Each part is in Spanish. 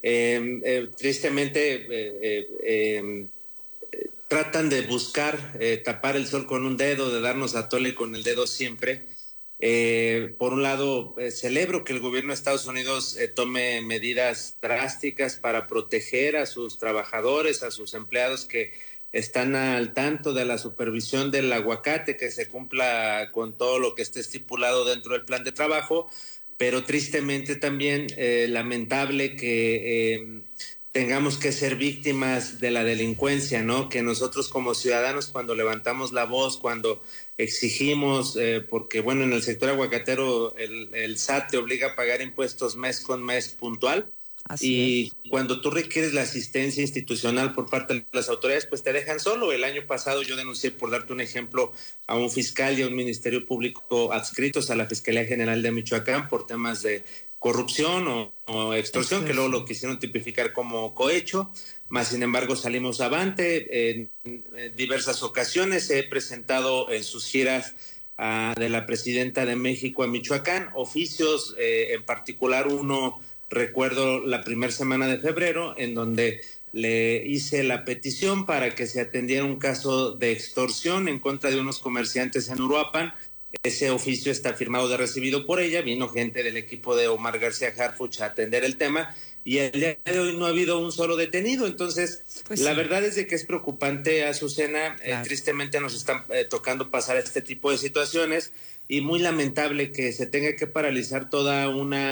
Tristemente tratan de buscar tapar el sol con un dedo, de darnos a tole con el dedo siempre. Por un lado, celebro que el gobierno de Estados Unidos tome medidas drásticas para proteger a sus trabajadores, a sus empleados que están al tanto de la supervisión del aguacate, que se cumpla con todo lo que esté estipulado dentro del plan de trabajo, pero tristemente también lamentable que tengamos que ser víctimas de la delincuencia, ¿no? Que nosotros como ciudadanos, cuando levantamos la voz, cuando exigimos, porque bueno, en el sector aguacatero el SAT te obliga a pagar impuestos mes con mes puntual. Así es. Cuando tú requieres la asistencia institucional por parte de las autoridades, pues te dejan solo. El año pasado yo denuncié, por darte un ejemplo, a un fiscal y a un ministerio público adscritos a la Fiscalía General de Michoacán por temas de corrupción o extorsión, que luego lo quisieron tipificar como cohecho, más sin embargo salimos avante. En diversas ocasiones he presentado en sus giras de la presidenta de México a Michoacán oficios, en particular uno, recuerdo la primera semana de febrero, en donde le hice la petición para que se atendiera un caso de extorsión en contra de unos comerciantes en Uruapan. Ese oficio está firmado de recibido por ella, vino gente del equipo de Omar García Harfuch a atender el tema y el día de hoy no ha habido un solo detenido. Entonces, pues la verdad es de que es preocupante, Azucena. Claro. Tristemente nos están tocando pasar este tipo de situaciones y muy lamentable que se tenga que paralizar toda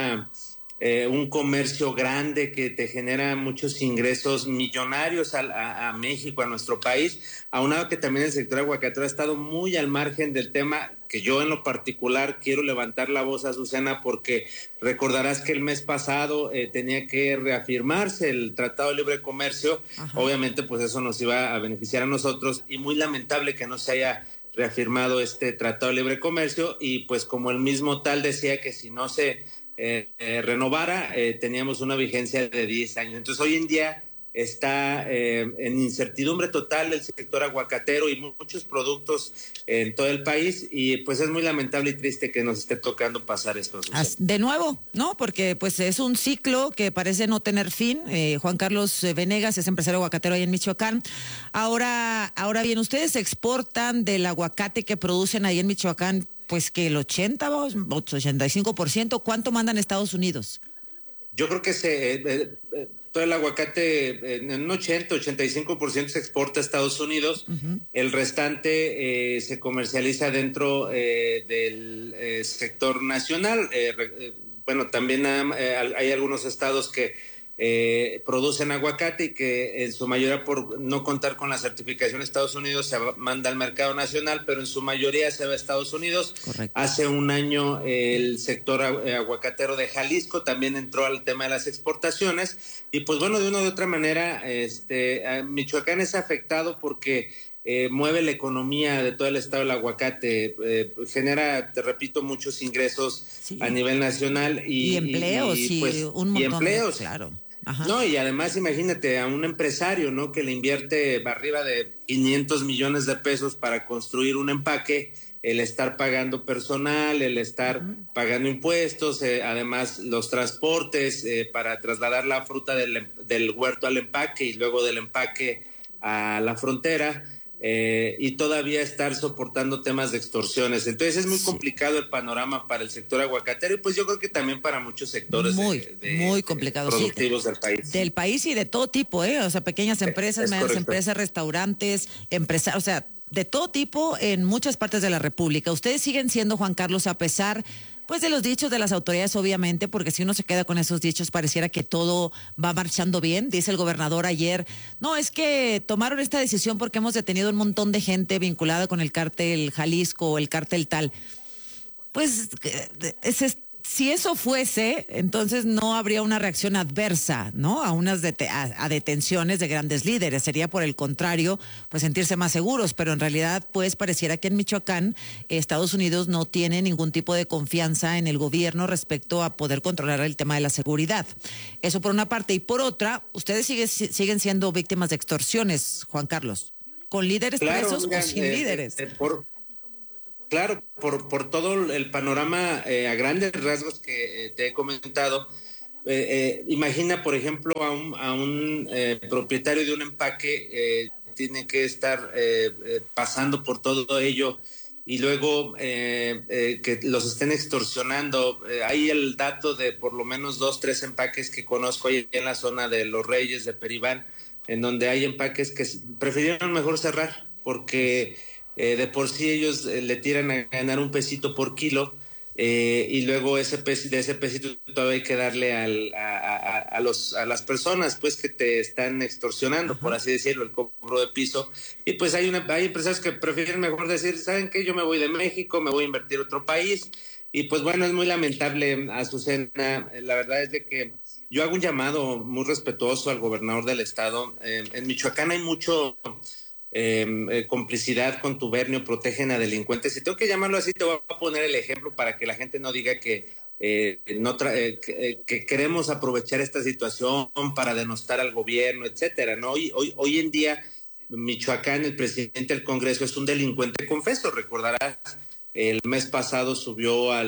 un comercio grande que te genera muchos ingresos millonarios a México, a nuestro país, aunado que también el sector aguacatero ha estado muy al margen del tema, que yo en lo particular quiero levantar la voz, Azucena, porque recordarás que el mes pasado tenía que reafirmarse el Tratado de Libre Comercio. Ajá. Obviamente pues eso nos iba a beneficiar a nosotros y muy lamentable que no se haya reafirmado este Tratado de Libre Comercio y pues como el mismo tal decía que si no se renovara, teníamos una vigencia de 10 años. Entonces hoy en día está en incertidumbre total el sector aguacatero y muchos productos en todo el país y pues es muy lamentable y triste que nos esté tocando pasar esto. De nuevo, ¿no? Porque pues es un ciclo que parece no tener fin. Juan Carlos Venegas es empresario aguacatero ahí en Michoacán. Ahora bien, ustedes exportan del aguacate que producen ahí en Michoacán, pues que el 85%, ¿cuánto mandan a Estados Unidos? Yo creo que todo el aguacate en un 85% se exporta a Estados Unidos. Uh-huh. El restante se comercializa dentro del sector nacional. Bueno, también hay algunos estados que producen aguacate y que en su mayoría, por no contar con la certificación de Estados Unidos, se manda al mercado nacional, pero en su mayoría se va a Estados Unidos. Correcto. Hace un año el sector aguacatero de Jalisco también entró al tema de las exportaciones y pues bueno, de una u otra manera Michoacán es afectado porque mueve la economía de todo el estado del aguacate, genera, te repito, muchos ingresos sí. a nivel nacional y empleos y pues, un montón y empleos, claro. Ajá. No, y además imagínate a un empresario, ¿no? Que le invierte arriba de 500 millones de pesos para construir un empaque, el estar pagando personal, el estar pagando impuestos, además los transportes para trasladar la fruta del huerto al empaque y luego del empaque a la frontera. Y todavía estar soportando temas de extorsiones. Entonces es muy complicado el panorama para el sector aguacatero y pues yo creo que también para muchos sectores muy complicado, productivos del país. Del país y de todo tipo, o sea, pequeñas empresas, medianas empresas, restaurantes, empresas, o sea, de todo tipo en muchas partes de la República. Ustedes siguen siendo, Juan Carlos, a pesar pues de los dichos de las autoridades, obviamente, porque si uno se queda con esos dichos pareciera que todo va marchando bien. Dice el gobernador ayer, no, es que tomaron esta decisión porque hemos detenido un montón de gente vinculada con el cártel Jalisco o el cártel tal. Pues si eso fuese, entonces no habría una reacción adversa, ¿no? A unas a detenciones de grandes líderes. Sería por el contrario, pues sentirse más seguros. Pero en realidad, pues pareciera que en Michoacán, Estados Unidos no tiene ningún tipo de confianza en el gobierno respecto a poder controlar el tema de la seguridad. Eso por una parte. Y por otra, ustedes siguen siendo víctimas de extorsiones, Juan Carlos. ¿Con líderes presos o sin líderes? Claro, por todo el panorama a grandes rasgos que te he comentado, imagina, por ejemplo, a un propietario de un empaque, tiene que estar pasando por todo ello y luego que los estén extorsionando. Hay el dato de por lo menos 2, 3 empaques que conozco ahí en la zona de Los Reyes, de Peribán, en donde hay empaques que prefirieron mejor cerrar porque de por sí ellos le tiran a ganar un pesito por kilo. Y luego de ese pesito todavía hay que darle a las personas pues que te están extorsionando, por así decirlo, el cobro de piso. Y pues hay empresarios que prefieren mejor decir, ¿saben qué? Yo me voy de México, me voy a invertir a otro país. Y pues bueno, es muy lamentable, Azucena. La verdad es de que yo hago un llamado muy respetuoso al gobernador del estado. En Michoacán hay mucho complicidad, contubernio, protegen a delincuentes. Y tengo que llamarlo así, te voy a poner el ejemplo para que la gente no diga que queremos aprovechar esta situación para denostar al gobierno, etcétera, ¿no? Hoy en día, Michoacán, el presidente del Congreso es un delincuente confeso, recordarás. El mes pasado subió a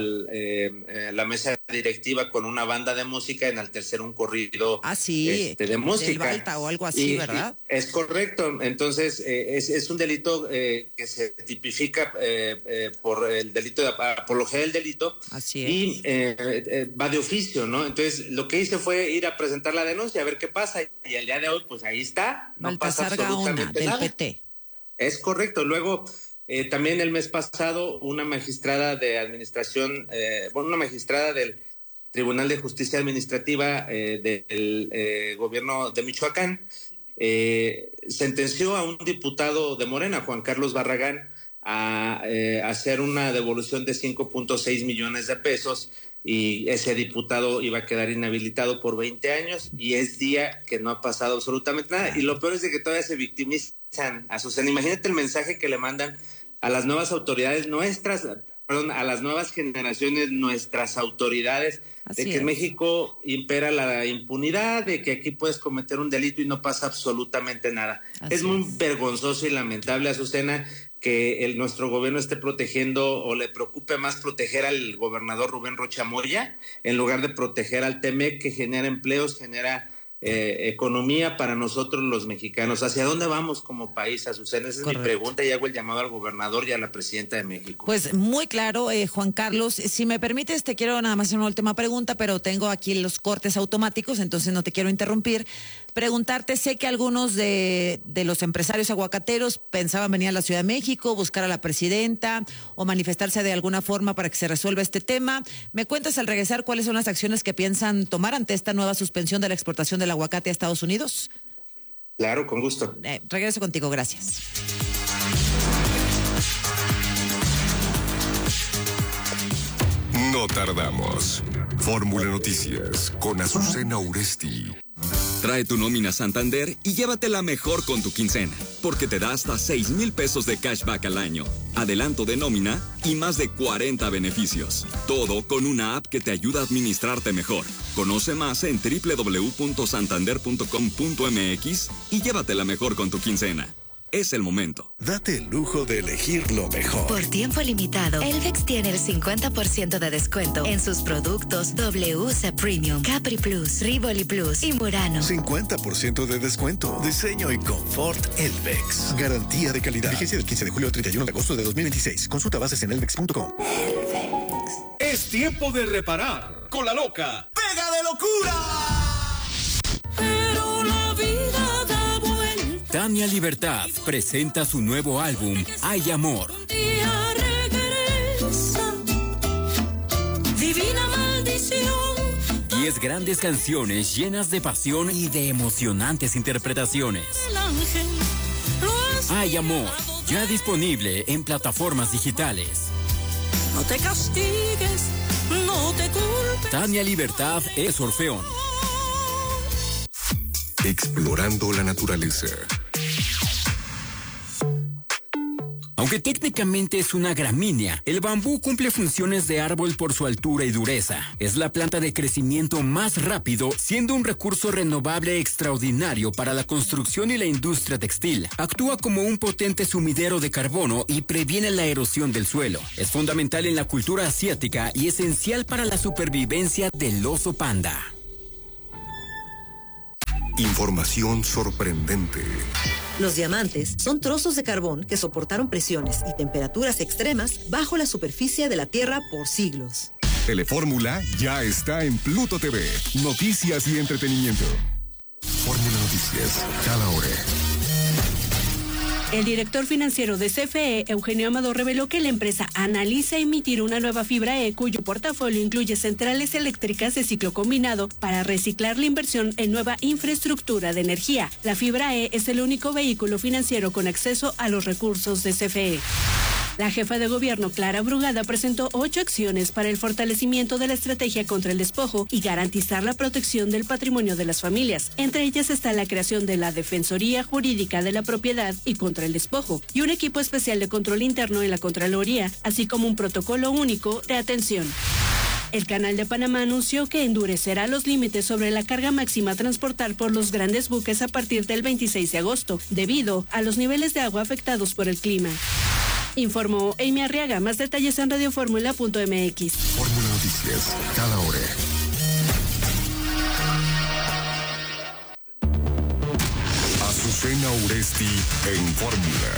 la mesa directiva con una banda de música, enaltecer un corrido de música. Del Balta o algo así, ¿verdad? Es correcto. Entonces, es un delito que se tipifica por el delito de apología del delito. Así es. Y va de oficio, ¿no? Entonces, lo que hice fue ir a presentar la denuncia, a ver qué pasa. Y el día de hoy, pues ahí está. No pasa absolutamente nada. Del PT. Es correcto. Luego... también el mes pasado una magistrada de administración, una magistrada del Tribunal de Justicia Administrativa del gobierno de Michoacán sentenció a un diputado de Morena, Juan Carlos Barragán, a hacer una devolución de 5.6 millones de pesos y ese diputado iba a quedar inhabilitado por 20 años y es día que no ha pasado absolutamente nada. Y lo peor es de que todavía se victimizan, Azucena. Imagínate el mensaje que le mandan a las nuevas autoridades a las nuevas generaciones, nuestras autoridades, de que en México impera la impunidad, de que aquí puedes cometer un delito y no pasa absolutamente nada. Es muy vergonzoso y lamentable, Azucena, que nuestro gobierno esté protegiendo o le preocupe más proteger al gobernador Rubén Rocha Moya en lugar de proteger al TEMEC, que genera empleos, genera economía para nosotros los mexicanos. ¿Hacia dónde vamos como país, Azucena? Esa es mi pregunta y hago el llamado al gobernador y a la presidenta de México. Pues muy claro, Juan Carlos. Si me permites, te quiero nada más hacer una última pregunta, pero tengo aquí los cortes automáticos, entonces no te quiero interrumpir. Preguntarte, sé que algunos de los empresarios aguacateros pensaban venir a la Ciudad de México, buscar a la presidenta o manifestarse de alguna forma para que se resuelva este tema. ¿Me cuentas al regresar cuáles son las acciones que piensan tomar ante esta nueva suspensión de la exportación del aguacate a Estados Unidos? Claro, con gusto. Regreso contigo, gracias. No tardamos. Fórmula Noticias con Azucena Uresti. Trae tu nómina Santander y llévatela mejor con tu quincena, porque te da hasta 6,000 pesos de cashback al año, adelanto de nómina y más de 40 beneficios. Todo con una app que te ayuda a administrarte mejor. Conoce más en www.santander.com.mx y llévatela mejor con tu quincena. Es el momento. Date el lujo de elegir lo mejor. Por tiempo limitado, Elvex tiene el 50% de descuento en sus productos WC Premium, Capri Plus, Rivoli Plus y Murano. 50% de descuento. Diseño y confort Elvex. Garantía de calidad. Vigencia del 15 de julio al 31 de agosto de 2026. Consulta bases en elvex.com. Es tiempo de reparar con la loca. ¡Pega de locura! Pero la vida da vuelta. Tania Libertad presenta su nuevo álbum, Hay Amor. Día regresa, divina maldición. 10 grandes canciones llenas de pasión y de emocionantes interpretaciones. El ángel Hay Amor, ya disponible en plataformas digitales. no te castigues, no te culpes. Tania Libertad es Orfeón. Explorando la naturaleza. Aunque técnicamente es una gramínea, el bambú cumple funciones de árbol por su altura y dureza. Es la planta de crecimiento más rápido, siendo un recurso renovable extraordinario para la construcción y la industria textil. Actúa como un potente sumidero de carbono y previene la erosión del suelo. Es fundamental en la cultura asiática y esencial para la supervivencia del oso panda. Información sorprendente. Los diamantes son trozos de carbón que soportaron presiones y temperaturas extremas bajo la superficie de la Tierra por siglos. Telefórmula ya está en Pluto TV. Noticias y entretenimiento. Fórmula Noticias, cada hora. El director financiero de CFE, Eugenio Amado, reveló que la empresa analiza emitir una nueva fibra E cuyo portafolio incluye centrales eléctricas de ciclo combinado para reciclar la inversión en nueva infraestructura de energía. La fibra E es el único vehículo financiero con acceso a los recursos de CFE. La jefa de gobierno, Clara Brugada, presentó 8 acciones para el fortalecimiento de la estrategia contra el despojo y garantizar la protección del patrimonio de las familias. Entre ellas está la creación de la Defensoría Jurídica de la Propiedad y contra el Despojo y un equipo especial de control interno en la Contraloría, así como un protocolo único de atención. El Canal de Panamá anunció que endurecerá los límites sobre la carga máxima a transportar por los grandes buques a partir del 26 de agosto, debido a los niveles de agua afectados por el clima. Informó Amy Arriaga. Más detalles en radioformula.mx. Fórmula Noticias, cada hora. Azucena Uresti en Fórmula.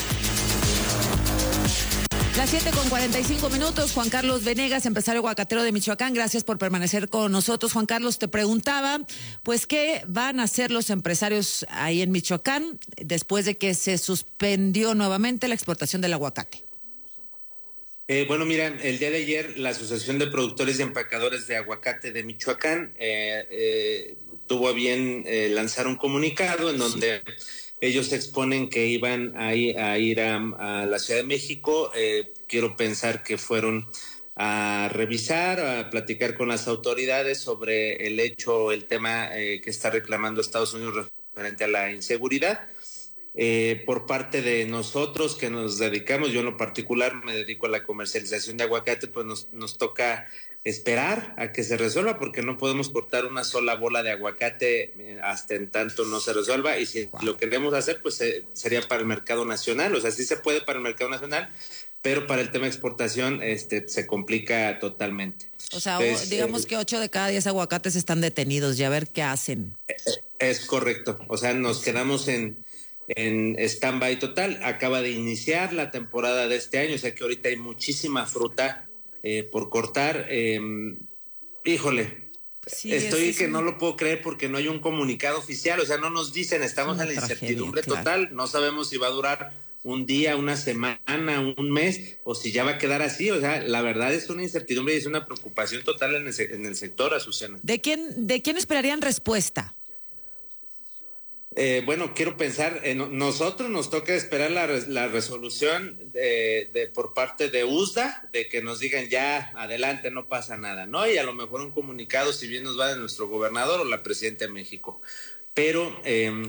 Las 7:45. Juan Carlos Venegas, empresario aguacatero de Michoacán, gracias por permanecer con nosotros. Juan Carlos, te preguntaba, pues, ¿qué van a hacer los empresarios ahí en Michoacán después de que se suspendió nuevamente la exportación del aguacate? Bueno, mira, el día de ayer la Asociación de Productores y Empacadores de Aguacate de Michoacán tuvo a bien lanzar un comunicado en donde ellos exponen que iban a ir a la Ciudad de México. Quiero pensar que fueron a revisar, a platicar con las autoridades sobre el tema que está reclamando Estados Unidos referente a la inseguridad. Por parte de nosotros que nos dedicamos, yo en lo particular me dedico a la comercialización de aguacate, pues nos toca esperar a que se resuelva, porque no podemos cortar una sola bola de aguacate hasta en tanto no se resuelva, y si lo queremos hacer, pues sería para el mercado nacional. O sea, sí se puede para el mercado nacional, pero para el tema de exportación se complica totalmente. O sea, digamos que 8 de cada 10 aguacates están detenidos, y a ver qué hacen. Es correcto, o sea, nos quedamos en stand-by total. Acaba de iniciar la temporada de este año, o sea que ahorita hay muchísima fruta por cortar. Híjole, sí, estoy que no lo puedo creer porque no hay un comunicado oficial, o sea, no nos dicen, estamos en la incertidumbre total, no sabemos si va a durar un día, una semana, un mes, o si ya va a quedar así. O sea, la verdad es una incertidumbre y es una preocupación total en el sector, Azucena. ¿De quién esperarían respuesta? Bueno, quiero pensar, nosotros nos toca esperar la resolución por parte de USDA, de que nos digan ya, adelante, no pasa nada, ¿no? Y a lo mejor un comunicado, si bien nos va de nuestro gobernador o la presidenta de México. Pero,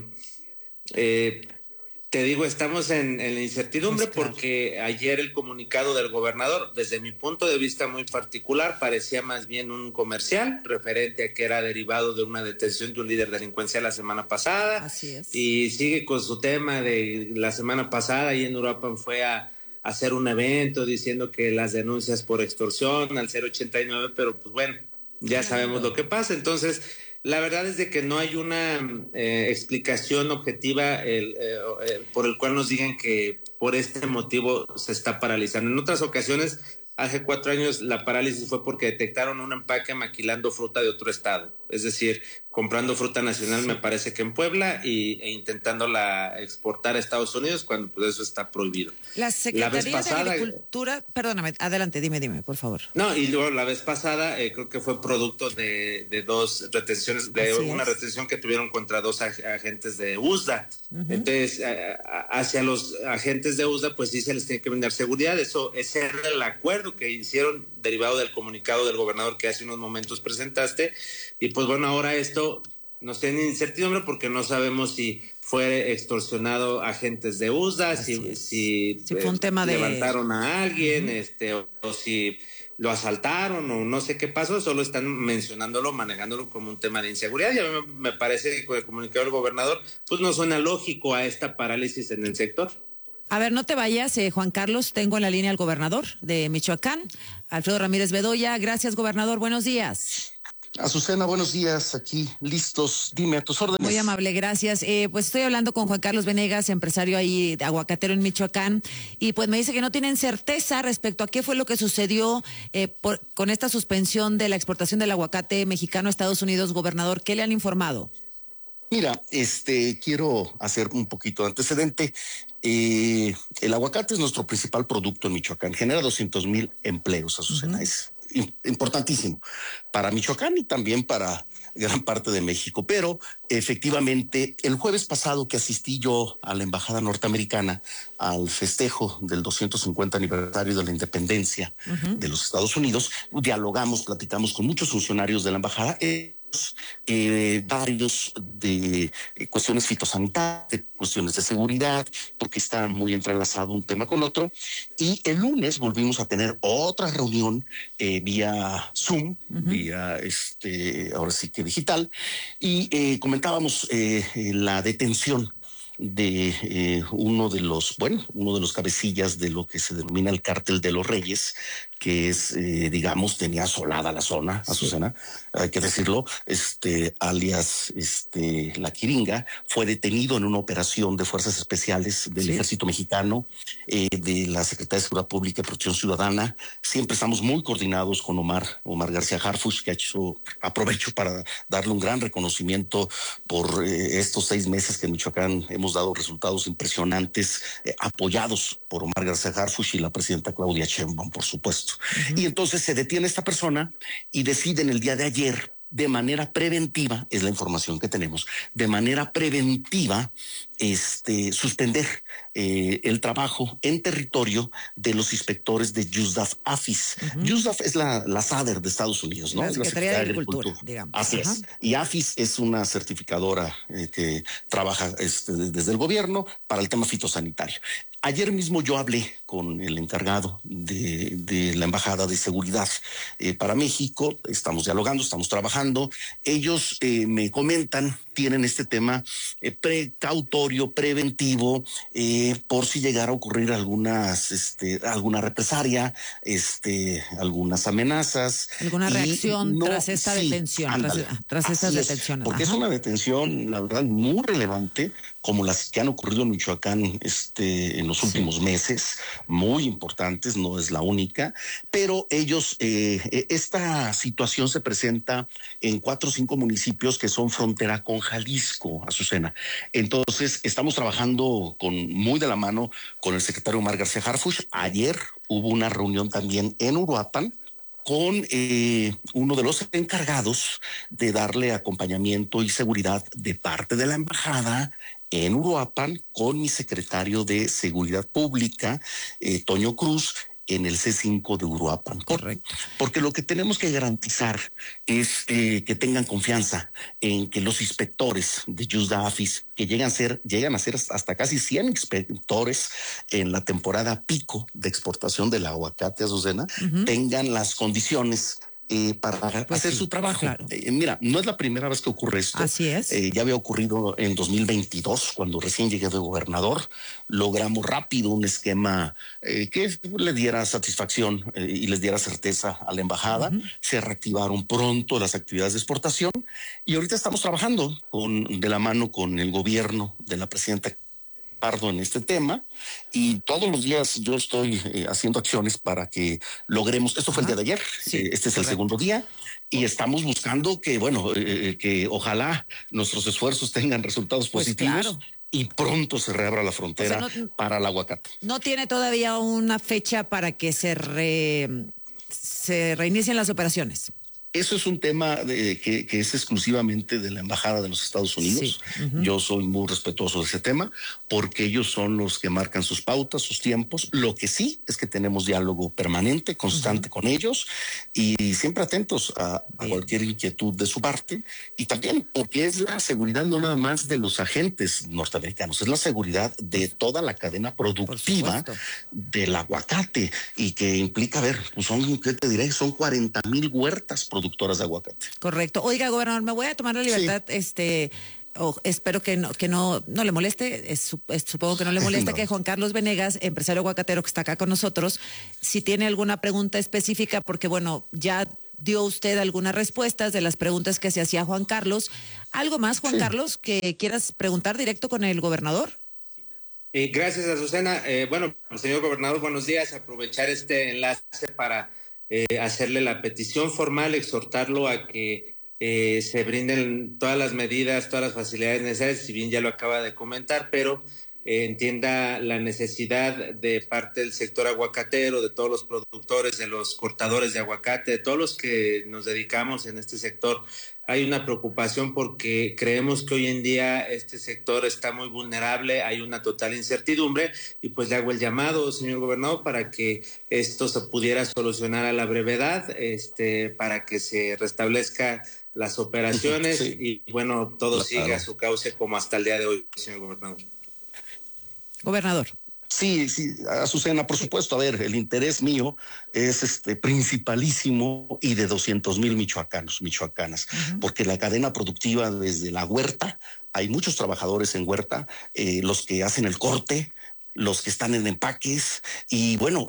te digo, estamos en la incertidumbre, pues claro, porque ayer el comunicado del gobernador, desde mi punto de vista muy particular, parecía más bien un comercial referente a que era derivado de una detención de un líder delincuencial la semana pasada. Así es. Y sigue con su tema de la semana pasada, y en Uruapan fue a hacer un evento diciendo que las denuncias por extorsión al 089, pero pues bueno, ya sabemos lo que pasa. Entonces, la verdad es de que no hay una explicación objetiva por el cual nos digan que por este motivo se está paralizando. En otras ocasiones, hace 4 años, la parálisis fue porque detectaron un empaque maquilando fruta de otro estado. Es decir, comprando fruta nacional, me parece que en Puebla, e intentándola exportar a Estados Unidos, cuando pues eso está prohibido. La Secretaría de Agricultura, perdóname, adelante, dime, por favor. No, y luego la vez pasada creo que fue producto de 2 retenciones, de una retención que tuvieron contra 2 agentes de USDA. Uh-huh. Entonces, hacia los agentes de USDA, pues sí se les tiene que brindar seguridad. Ese era el acuerdo que hicieron derivado del comunicado del gobernador que hace unos momentos presentaste. Y pues bueno, ahora esto nos tiene incertidumbre porque no sabemos si fue extorsionado agentes de USDA, si fue un tema levantaron a alguien, o si lo asaltaron, o no sé qué pasó. Solo están mencionándolo, manejándolo como un tema de inseguridad. Y a mí me parece que con el comunicado del gobernador pues no suena lógico a esta parálisis en el sector. A ver, no te vayas, Juan Carlos, tengo en la línea al gobernador de Michoacán, Alfredo Ramírez Bedoya. Gracias, gobernador, buenos días. Azucena, buenos días, aquí listos, dime a tus órdenes. Muy amable, gracias. Pues estoy hablando con Juan Carlos Venegas, empresario ahí aguacatero en Michoacán, y pues me dice que no tienen certeza respecto a qué fue lo que sucedió con esta suspensión de la exportación del aguacate mexicano a Estados Unidos. Gobernador, ¿qué le han informado? Mira, quiero hacer un poquito de antecedente. El aguacate es nuestro principal producto en Michoacán, genera 200,000 empleos, Azucena, es importantísimo para Michoacán y también para gran parte de México. Pero efectivamente, el jueves pasado que asistí yo a la embajada norteamericana al festejo del 250 aniversario de la independencia de los Estados Unidos, dialogamos, platicamos con muchos funcionarios de la embajada. Varios de cuestiones fitosanitarias, de cuestiones de seguridad, porque está muy entrelazado un tema con otro. Y el lunes volvimos a tener otra reunión vía Zoom, vía ahora sí que digital, y comentábamos la detención de uno de los cabecillas de lo que se denomina el Cártel de los Reyes, que es, tenía asolada la zona, Azucena, hay que decirlo, alias La Quiringa, fue detenido en una operación de fuerzas especiales del Ejército Mexicano, de la Secretaría de Seguridad Pública y Protección Ciudadana. Siempre estamos muy coordinados con Omar García Harfuch, que aprovecho para darle un gran reconocimiento por estos 6 meses que en Michoacán hemos dado resultados impresionantes, apoyados por Omar García Harfuch y la presidenta Claudia Sheinbaum, por supuesto. Y entonces se detiene esta persona y deciden el día de ayer, de manera preventiva, es la información que tenemos, de manera preventiva, suspender el trabajo en territorio de los inspectores de USDAF AFIS. USDAF es la SADER de Estados Unidos, ¿no? La Secretaría de Agricultura, digamos. Así es. Y AFIS es una certificadora que trabaja desde el gobierno para el tema fitosanitario. Ayer mismo yo hablé con el encargado de la Embajada de Seguridad para México. Estamos dialogando, estamos trabajando. Ellos me comentan, tienen este tema precautorio, preventivo, por si llegara a ocurrir alguna represalia, algunas amenazas. ¿Alguna reacción tras esta detención? Tras estas detenciones. Porque es una detención, la verdad, muy relevante, como las que han ocurrido en Michoacán en los últimos meses, muy importantes, no es la única, pero ellos, esta situación se presenta en 4 o 5 municipios que son frontera con Jalisco, Azucena. Entonces, estamos trabajando muy de la mano con el secretario Omar García Harfuch. Ayer hubo una reunión también en Uruapan con uno de los encargados de darle acompañamiento y seguridad de parte de la embajada en Uruapan, con mi secretario de Seguridad Pública, Toño Cruz, en el C5 de Uruapan. Correcto. Porque lo que tenemos que garantizar es que tengan confianza en que los inspectores de USDAF-AFIS, que llegan a ser hasta casi 100 inspectores en la temporada pico de exportación del aguacate, Azucena, tengan las condiciones para hacer su trabajo. Claro. Mira, no es la primera vez que ocurre esto. Así es. Ya había ocurrido en 2022, cuando recién llegué de gobernador. Logramos rápido un esquema que le diera satisfacción y les diera certeza a la embajada. Se reactivaron pronto las actividades de exportación y ahorita estamos trabajando de la mano con el gobierno de la presidenta Pardo en este tema, y todos los días yo estoy haciendo acciones para que logremos. Esto fue el día de ayer, este es el segundo día, y estamos buscando que ojalá nuestros esfuerzos tengan resultados positivos. Claro. Y pronto se reabra la frontera para el aguacate. ¿No tiene todavía una fecha para que se reinicien las operaciones? Eso es un tema que es exclusivamente de la Embajada de los Estados Unidos. Sí. Yo soy muy respetuoso de ese tema porque ellos son los que marcan sus pautas, sus tiempos. Lo que sí es que tenemos diálogo permanente, constante con ellos y siempre atentos a cualquier inquietud de su parte. Y también porque es la seguridad no nada más de los agentes norteamericanos, es la seguridad de toda la cadena productiva del aguacate y que implica, ¿qué te diré? Son 40,000 huertas productoras de aguacate. Correcto. Oiga, gobernador, me voy a tomar la libertad, espero que no le moleste, supongo que no le molesta que Juan Carlos Venegas, empresario aguacatero que está acá con nosotros, si tiene alguna pregunta específica, porque ya dio usted algunas respuestas de las preguntas que se hacía Juan Carlos. ¿Algo más, Juan Carlos, que quieras preguntar directo con el gobernador? Gracias, Azucena. Bueno, señor gobernador, buenos días. Aprovechar este enlace para hacerle la petición formal, exhortarlo a que se brinden todas las medidas, todas las facilidades necesarias, si bien ya lo acaba de comentar, pero entienda la necesidad de parte del sector aguacatero, de todos los productores, de los cortadores de aguacate, de todos los que nos dedicamos en este sector. Hay una preocupación porque creemos que hoy en día este sector está muy vulnerable, hay una total incertidumbre y pues le hago el llamado, señor gobernador, para que esto se pudiera solucionar a la brevedad, para que se restablezca las operaciones y bueno, todo siga su cauce como hasta el día de hoy, señor gobernador. Gobernador. Sí, Azucena, por supuesto. A ver, el interés mío es principalísimo y de 200,000 michoacanas, porque la cadena productiva desde la huerta, hay muchos trabajadores en huerta, los que hacen el corte, los que están en empaques y bueno,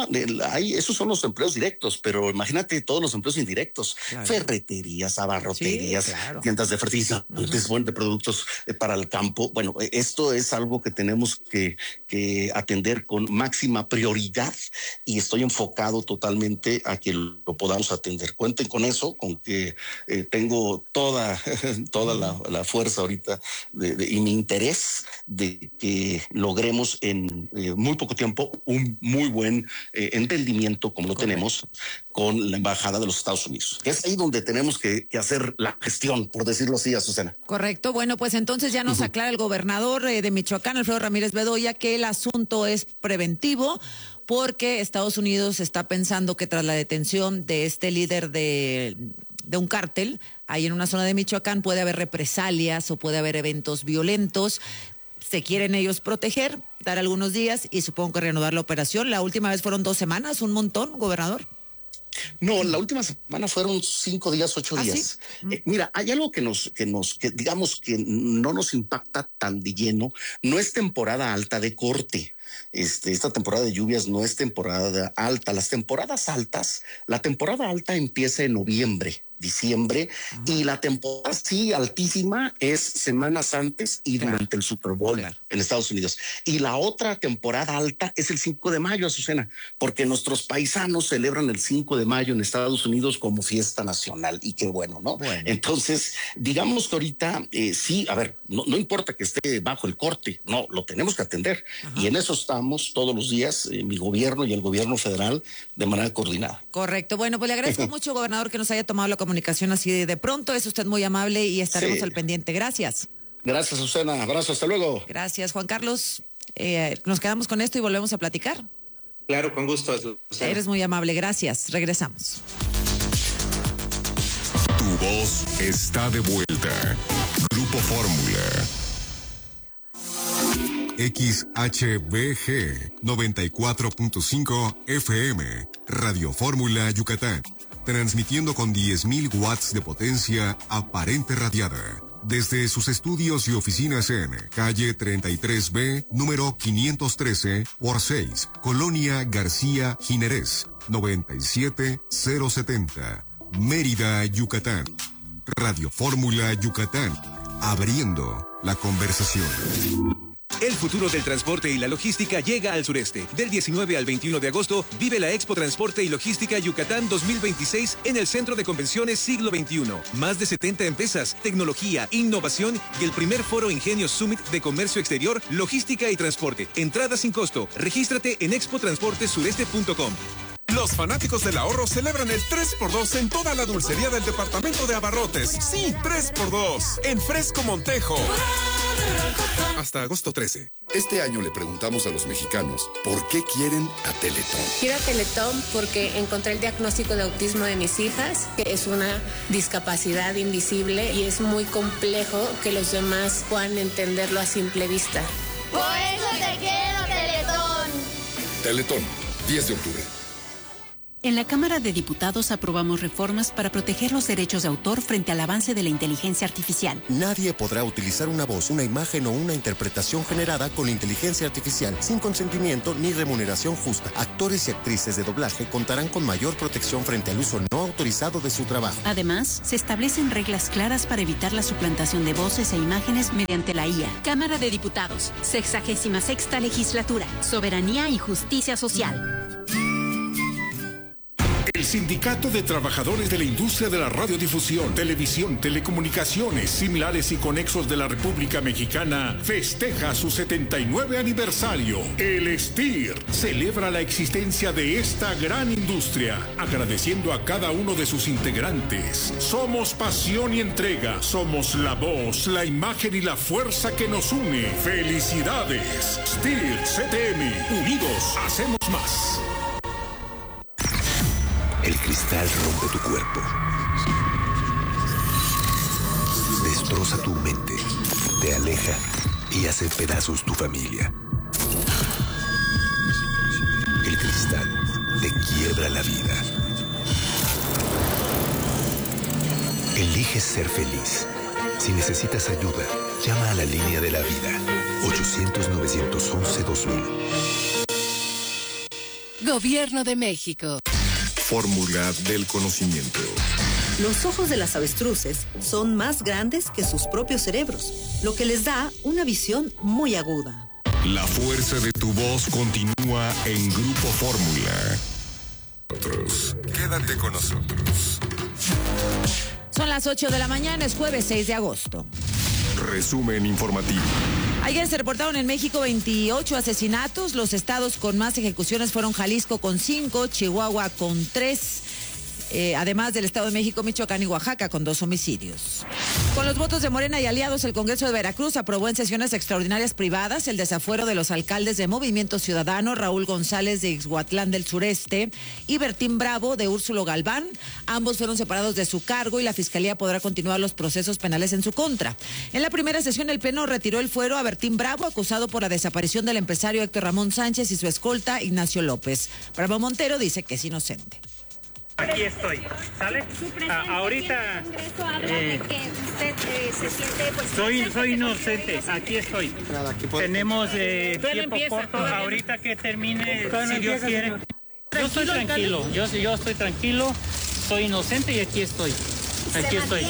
esos son los empleos directos, pero imagínate todos los empleos indirectos, ferreterías, abarroterías, tiendas de fertilizantes, de productos para el campo. Bueno, esto es algo que tenemos que atender con máxima prioridad y estoy enfocado totalmente a que lo podamos atender. Cuenten con eso, con que tengo toda la fuerza ahorita y mi interés de que logremos en muy poco tiempo un muy buen entendimiento, como lo tenemos con la Embajada de los Estados Unidos. Es ahí donde tenemos que hacer la gestión, por decirlo así, Azucena. Correcto. Bueno, pues entonces ya nos aclara el gobernador de Michoacán, Alfredo Ramírez Bedoya, que el asunto es preventivo porque Estados Unidos está pensando que tras la detención de este líder de un cártel, ahí en una zona de Michoacán puede haber represalias o puede haber eventos violentos. Se quieren ellos proteger, dar algunos días y supongo que reanudar la operación. La última vez fueron 2 semanas, un montón, gobernador. No, la última semana fueron 5 días, 8 días. ¿Sí? Mira, hay algo que digamos que no nos impacta tan de lleno. No es temporada alta de corte. Esta temporada de lluvias no es temporada alta. Las temporadas altas, la temporada alta empieza en noviembre, diciembre, y la temporada sí altísima es semanas antes y durante el Super Bowl en Estados Unidos. Y la otra temporada alta es el 5 de mayo, Azucena, porque nuestros paisanos celebran el 5 de mayo en Estados Unidos como fiesta nacional y qué bueno, ¿no? Entonces, digamos que ahorita sí, a ver, no importa que esté bajo el corte, no, lo tenemos que atender. Y en eso estamos todos los días, mi gobierno y el gobierno federal de manera coordinada. Correcto. Bueno, pues le agradezco mucho, gobernador, que nos haya tomado la comunicación así de pronto. Es usted muy amable y estaremos al pendiente. Gracias. Gracias, Susana. Abrazo. Hasta luego. Gracias, Juan Carlos. Nos quedamos con esto y volvemos a platicar. Claro, con gusto, Susana. Eres muy amable. Gracias. Regresamos. Tu voz está de vuelta. Grupo Fórmula. XHBG 94.5 FM. Radio Fórmula Yucatán. Transmitiendo con 10,000 watts de potencia aparente radiada. Desde sus estudios y oficinas en calle 33B, número 513 por 6, Colonia García Jiménez, 97070, Mérida, Yucatán. Radio Fórmula Yucatán, abriendo la conversación. El futuro del transporte y la logística llega al sureste. Del 19 al 21 de agosto, vive la Expo Transporte y Logística Yucatán 2026 en el Centro de Convenciones Siglo XXI. Más de 70 empresas, tecnología, innovación y el primer foro Ingenio Summit de Comercio Exterior, Logística y Transporte. Entrada sin costo. Regístrate en expotransportesureste.com. Los fanáticos del ahorro celebran el 3x2 en toda la dulcería del departamento de Abarrotes. Sí, 3x2 en Fresco Montejo. Hasta agosto 13. Este año le preguntamos a los mexicanos por qué quieren a Teletón. Quiero a Teletón porque encontré el diagnóstico de autismo de mis hijas, que es una discapacidad invisible y es muy complejo que los demás puedan entenderlo a simple vista. Por eso te quiero, Teletón. Teletón, 10 de octubre. En la Cámara de Diputados aprobamos reformas para proteger los derechos de autor frente al avance de la inteligencia artificial. Nadie podrá utilizar una voz, una imagen o una interpretación generada con inteligencia artificial sin consentimiento ni remuneración justa. Actores y actrices de doblaje contarán con mayor protección frente al uso no autorizado de su trabajo. Además, se establecen reglas claras para evitar la suplantación de voces e imágenes mediante la IA. Cámara de Diputados, 66ª Legislatura, Soberanía y Justicia Social. El Sindicato de Trabajadores de la Industria de la Radiodifusión, Televisión, Telecomunicaciones, Similares y Conexos de la República Mexicana festeja su 79 aniversario. El STIR celebra la existencia de esta gran industria, agradeciendo a cada uno de sus integrantes. Somos pasión y entrega, somos la voz, la imagen y la fuerza que nos une. ¡Felicidades! STIR CTM, unidos hacemos más. El cristal rompe tu cuerpo. Destroza tu mente, te aleja y hace pedazos tu familia. El cristal te quiebra la vida. Eliges ser feliz. Si necesitas ayuda, llama a la línea de la vida. 800-911-2000. Gobierno de México. Fórmula del conocimiento. Los ojos de las avestruces son más grandes que sus propios cerebros, lo que les da una visión muy aguda. La fuerza de tu voz continúa en Grupo Fórmula. Quédate con nosotros. Son las 8 de la mañana, es jueves 6 de agosto. Resumen informativo. Ayer se reportaron en México 28 asesinatos. Los estados con más ejecuciones fueron Jalisco con 5, Chihuahua con 3, además del Estado de México, Michoacán y Oaxaca con 2 homicidios. Con los votos de Morena y aliados, el Congreso de Veracruz aprobó en sesiones extraordinarias privadas el desafuero de los alcaldes de Movimiento Ciudadano, Raúl González de Ixhuatlán del Sureste y Bertín Bravo de Úrsulo Galván. Ambos fueron separados de su cargo y la Fiscalía podrá continuar los procesos penales en su contra. En la primera sesión, el Pleno retiró el fuero a Bertín Bravo, acusado por la desaparición del empresario Héctor Ramón Sánchez y su escolta Ignacio López. Bravo Montero dice que es inocente. Aquí estoy, ¿sale? Ahorita de que usted se siente pues soy inocente, aquí estoy. Tenemos tiempo corto, ahorita que termine, si Dios quiere. Yo estoy tranquilo, yo estoy tranquilo, soy inocente y aquí estoy. Aquí estoy.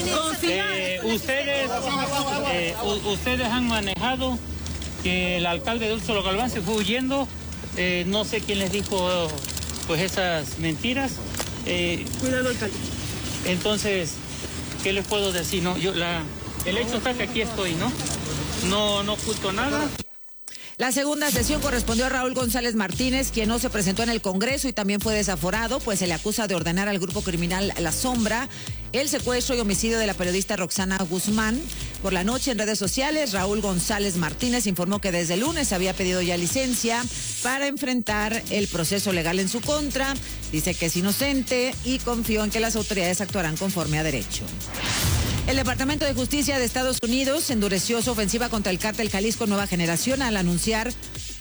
Ustedes han manejado que el alcalde de Úrsulo Galván se fue huyendo. No sé quién les dijo pues esas mentiras. Cuidado, alcalde. Entonces, ¿qué les puedo decir? No, el hecho está que aquí estoy, ¿no? No oculto nada. La segunda sesión correspondió a Raúl González Martínez, quien no se presentó en el Congreso y también fue desaforado, pues se le acusa de ordenar al grupo criminal La Sombra el secuestro y homicidio de la periodista Roxana Guzmán. Por la noche en redes sociales, Raúl González Martínez informó que desde el lunes había pedido ya licencia para enfrentar el proceso legal en su contra. Dice que es inocente y confió en que las autoridades actuarán conforme a derecho. El Departamento de Justicia de Estados Unidos endureció su ofensiva contra el cártel Jalisco Nueva Generación al anunciar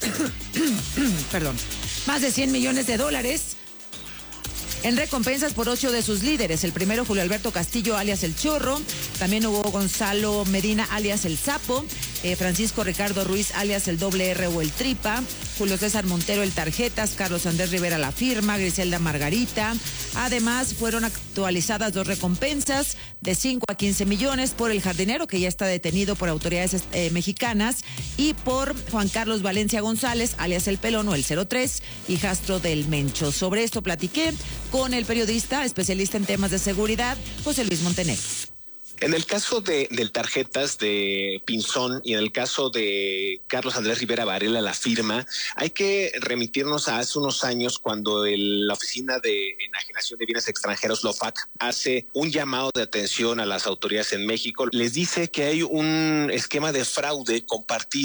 más de $100 millones en recompensas por 8 de sus líderes. El primero, Julio Alberto Castillo, alias El Chorro. También hubo Gonzalo Medina, alias El Sapo. Francisco Ricardo Ruiz, alias El Doble R o El Tripa. Julio César Montero, El Tarjetas. Carlos Andrés Rivera, La Firma. Griselda Margarita. Además, fueron actualizadas 2 recompensas de 5 a 15 millones por El Jardinero, que ya está detenido por autoridades mexicanas, y por Juan Carlos Valencia González, alias El Pelón o El 03, hijastro del Mencho. Sobre esto platiqué con el periodista especialista en temas de seguridad, José Luis Montenegro. En el caso del Tarjetas de Pinzón y en el caso de Carlos Andrés Rivera Varela, La Firma, hay que remitirnos a hace unos años cuando la Oficina de Enajenación de Bienes Extranjeros, LOFAC, hace un llamado de atención a las autoridades en México. Les dice que hay un esquema de fraude compartido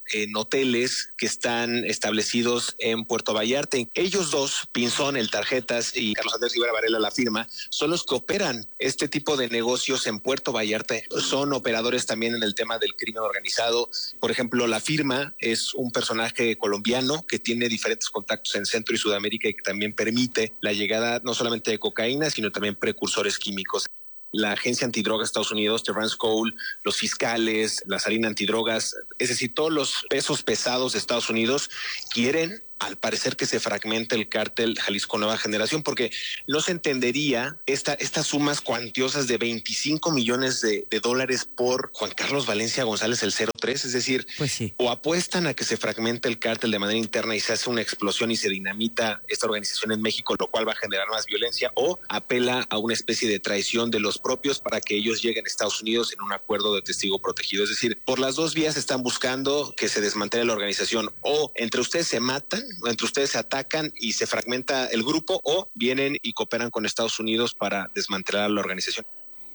en hoteles que están establecidos en Puerto Vallarta. Ellos dos, Pinzón, el Tarjetas, y Carlos Andrés Rivera Varela, la firma, son los que operan este tipo de negocios en Puerto Vallarta. Son operadores también en el tema del crimen organizado. Por ejemplo, la firma es un personaje colombiano que tiene diferentes contactos en Centro y Sudamérica y que también permite la llegada no solamente de cocaína, sino también precursores químicos. La Agencia Antidrogas de Estados Unidos, Terrance Cole, los fiscales, la Salina Antidrogas, es decir, todos los pesos pesados de Estados Unidos quieren, al parecer, que se fragmente el cártel Jalisco Nueva Generación, porque no se entendería estas sumas cuantiosas de 25 millones de dólares por Juan Carlos Valencia González, el 03, es decir, pues sí. O apuestan a que se fragmente el cártel de manera interna y se hace una explosión y se dinamita esta organización en México, lo cual va a generar más violencia, o apela a una especie de traición de los propios para que ellos lleguen a Estados Unidos en un acuerdo de testigo protegido. Es decir, por las dos vías están buscando que se desmantele la organización, o entre ustedes se matan, entre ustedes se atacan y se fragmenta el grupo, o vienen y cooperan con Estados Unidos para desmantelar la organización.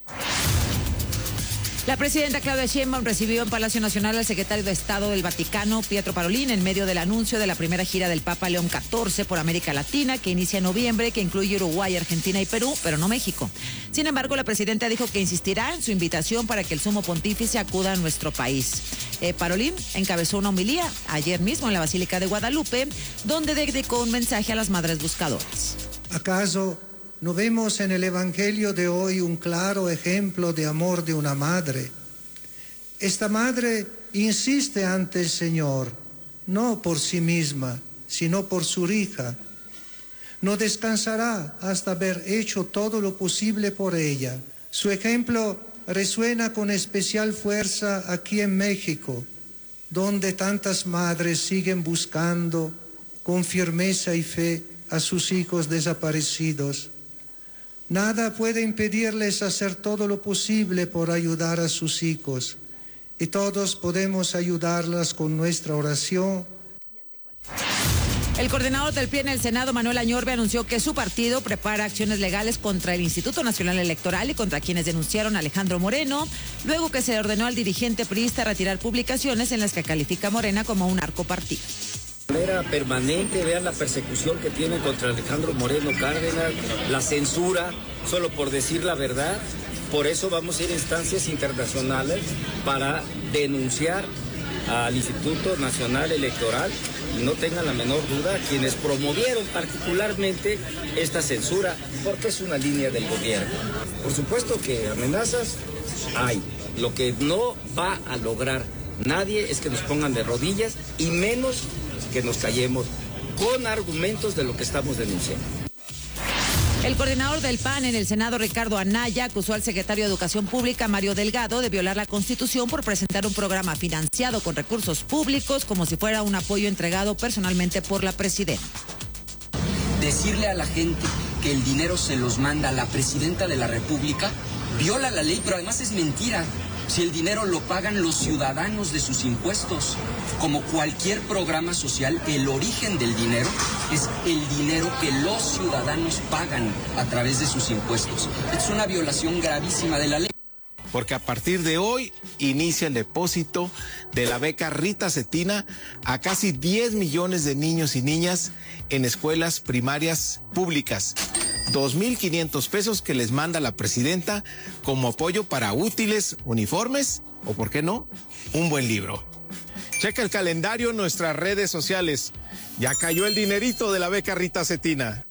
La presidenta Claudia Sheinbaum recibió en Palacio Nacional al secretario de Estado del Vaticano, Pietro Parolin, en medio del anuncio de la primera gira del Papa León XIV por América Latina, que inicia en noviembre, que incluye Uruguay, Argentina y Perú, pero no México. Sin embargo, la presidenta dijo que insistirá en su invitación para que el sumo pontífice acuda a nuestro país. Parolin encabezó una homilía ayer mismo en la Basílica de Guadalupe, donde dedicó un mensaje a las madres buscadoras. ¿Acaso no vemos en el Evangelio de hoy un claro ejemplo de amor de una madre? Esta madre insiste ante el Señor, no por sí misma, sino por su hija. No descansará hasta haber hecho todo lo posible por ella. Su ejemplo resuena con especial fuerza aquí en México, donde tantas madres siguen buscando con firmeza y fe a sus hijos desaparecidos. Nada puede impedirles hacer todo lo posible por ayudar a sus hijos, y todos podemos ayudarlas con nuestra oración. El coordinador del PRI en el Senado, Manuel Añorbe, anunció que su partido prepara acciones legales contra el Instituto Nacional Electoral y contra quienes denunciaron a Alejandro Moreno, luego que se ordenó al dirigente priista retirar publicaciones en las que califica a Morena como un narcopartido. De manera permanente, vean la persecución que tienen contra Alejandro Moreno Cárdenas, la censura, solo por decir la verdad. Por eso vamos a ir a instancias internacionales para denunciar al Instituto Nacional Electoral, y no tengan la menor duda quienes promovieron particularmente esta censura, porque es una línea del gobierno. Por supuesto que amenazas hay. Lo que no va a lograr nadie es que nos pongan de rodillas, y menos que nos callemos con argumentos de lo que estamos denunciando. El coordinador del PAN en el Senado, Ricardo Anaya, acusó al secretario de Educación Pública, Mario Delgado, de violar la Constitución por presentar un programa financiado con recursos públicos como si fuera un apoyo entregado personalmente por la presidenta. Decirle a la gente que el dinero se los manda la presidenta de la República viola la ley, pero además es mentira. Si el dinero lo pagan los ciudadanos de sus impuestos, como cualquier programa social, el origen del dinero es el dinero que los ciudadanos pagan a través de sus impuestos. Es una violación gravísima de la ley. Porque a partir de hoy inicia el depósito de la beca Rita Cetina a casi 10 millones de niños y niñas en escuelas primarias públicas. 2,500 pesos que les manda la presidenta como apoyo para útiles, uniformes o, ¿por qué no?, un buen libro. Checa el calendario en nuestras redes sociales. Ya cayó el dinerito de la beca Rita Cetina.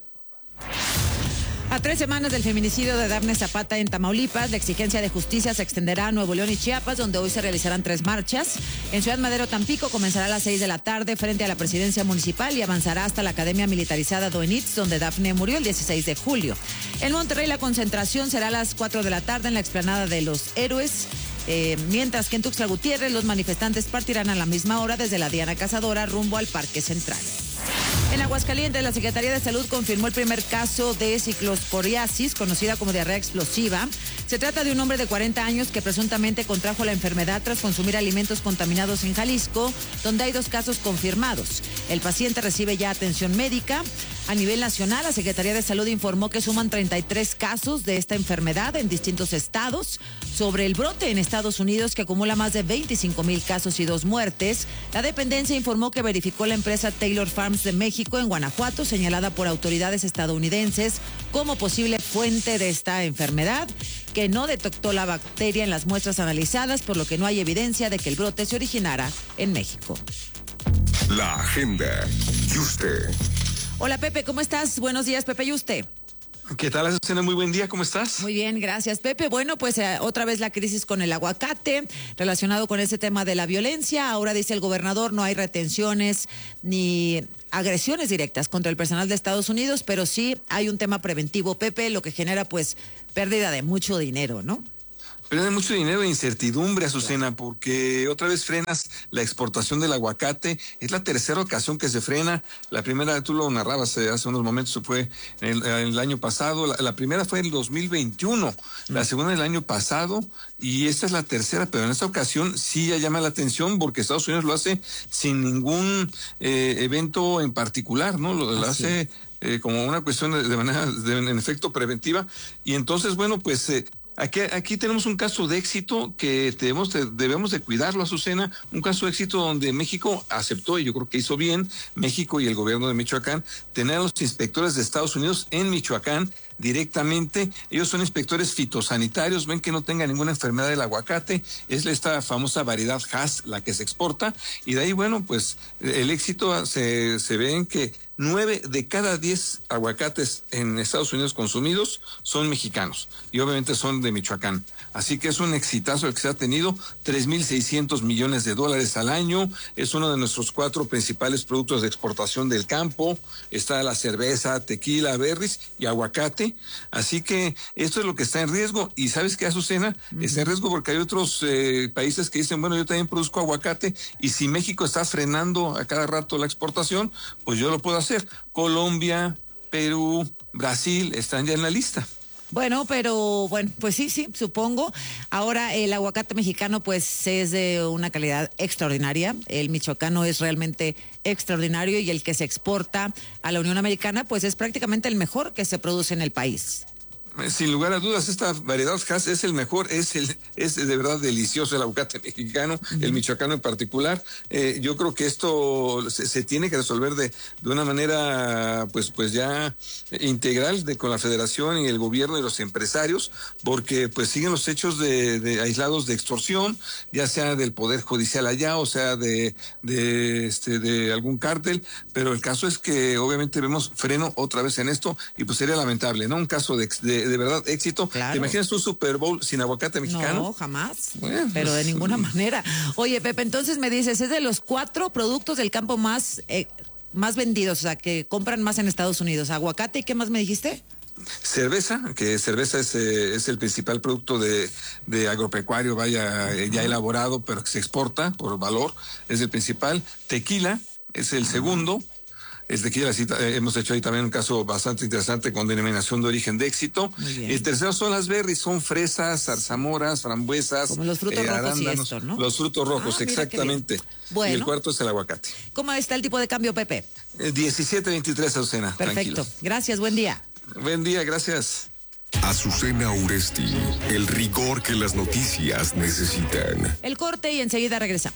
A 3 semanas del feminicidio de Dafne Zapata en Tamaulipas, la exigencia de justicia se extenderá a Nuevo León y Chiapas, donde hoy se realizarán 3 marchas. En Ciudad Madero, Tampico, comenzará a las 6 de la tarde frente a la presidencia municipal y avanzará hasta la Academia Militarizada Doenitz, donde Dafne murió el 16 de julio. En Monterrey, la concentración será a las 4 de la tarde en la explanada de los Héroes. Mientras que en Tuxtla Gutiérrez los manifestantes partirán a la misma hora desde la Diana Cazadora rumbo al Parque Central. En Aguascalientes, la Secretaría de Salud confirmó el primer caso de ciclosporiasis, conocida como diarrea explosiva. Se trata de un hombre de 40 años que presuntamente contrajo la enfermedad tras consumir alimentos contaminados en Jalisco, donde hay 2 casos confirmados. El paciente recibe ya atención médica. A nivel nacional, la Secretaría de Salud informó que suman 33 casos de esta enfermedad en distintos estados. Sobre el brote en Estados Unidos, que acumula más de 25,000 casos y 2 muertes, la dependencia informó que verificó la empresa Taylor Farms de México en Guanajuato, señalada por autoridades estadounidenses como posible fuente de esta enfermedad, que no detectó la bacteria en las muestras analizadas, por lo que no hay evidencia de que el brote se originara en México. La agenda. Yuste. Hola Pepe, ¿cómo estás? Buenos días, Pepe Yuste. ¿Qué tal, Azucena? Muy buen día, ¿cómo estás? Muy bien, gracias, Pepe. Bueno, pues otra vez la crisis con el aguacate, relacionado con ese tema de la violencia. Ahora dice el gobernador, no hay retenciones ni agresiones directas contra el personal de Estados Unidos, pero sí hay un tema preventivo, Pepe, lo que genera pues pérdida de mucho dinero, ¿no? Pierden mucho dinero e incertidumbre, Azucena, porque otra vez frenas la exportación del aguacate. Es la tercera ocasión que se frena. La primera, tú lo narrabas hace unos momentos, fue en el año pasado. La primera fue en el 2021, la segunda el año pasado, y esta es la tercera, pero en esta ocasión sí ya llama la atención porque Estados Unidos lo hace sin ningún evento en particular, ¿no? Lo hace como una cuestión de manera, en efecto, preventiva. Y entonces, bueno, pues... Aquí tenemos un caso de éxito que debemos de cuidarlo, Azucena, un caso de éxito donde México aceptó, y yo creo que hizo bien, México y el gobierno de Michoacán, tener a los inspectores de Estados Unidos en Michoacán directamente. Ellos son inspectores fitosanitarios, ven que no tenga ninguna enfermedad del aguacate, es esta famosa variedad Hass la que se exporta, y de ahí, bueno, pues el éxito se ve en que 9 de cada 10 aguacates en Estados Unidos consumidos son mexicanos y obviamente son de Michoacán. Así que es un exitazo el que se ha tenido, 3,600 millones de dólares al año. Es uno de nuestros 4 principales productos de exportación del campo. Está la cerveza, tequila, berries y aguacate. Así que esto es lo que está en riesgo. ¿Y sabes qué, Azucena? Está en riesgo porque hay otros países que dicen, bueno, yo también produzco aguacate y si México está frenando a cada rato la exportación, pues yo lo puedo hacer. Colombia, Perú, Brasil están ya en la lista. Bueno, pero bueno, pues sí, supongo. Ahora el aguacate mexicano pues es de una calidad extraordinaria. El michoacano es realmente extraordinario y el que se exporta a la Unión Americana pues es prácticamente el mejor que se produce en el país. Sin lugar a dudas, esta variedad Hass es el mejor, es de verdad delicioso el aguacate mexicano, el michoacano en particular. Yo creo que esto se tiene que resolver de una manera pues ya integral con la federación y el gobierno y los empresarios, porque pues siguen los hechos de aislados de extorsión, ya sea del poder judicial allá o sea de algún cártel, pero el caso es que obviamente vemos freno otra vez en esto y pues sería lamentable, ¿no? Un caso de verdad éxito. Claro. ¿Te imaginas un Super Bowl sin aguacate mexicano? No, jamás. Bueno, pero de ninguna manera. Oye, Pepe, entonces me dices, es de los 4 productos del campo más vendidos, o sea, que compran más en Estados Unidos. Aguacate, ¿y qué más me dijiste? Cerveza, que cerveza es el principal producto de agropecuario, ya elaborado, pero que se exporta por valor, es el principal. Tequila es el segundo. El tequila, hemos hecho ahí también un caso bastante interesante con denominación de origen de éxito. El tercero son las berries, son fresas, zarzamoras, frambuesas, como los frutos rojos arándanos, y esto, ¿no? Los frutos rojos, exactamente. Bueno. Y el cuarto es el aguacate. ¿Cómo está el tipo de cambio, Pepe? 17.23, Azucena. Perfecto. Tranquilo. Gracias, buen día. Buen día, gracias. Azucena Uresti, el rigor que las noticias necesitan. El corte y enseguida regresamos.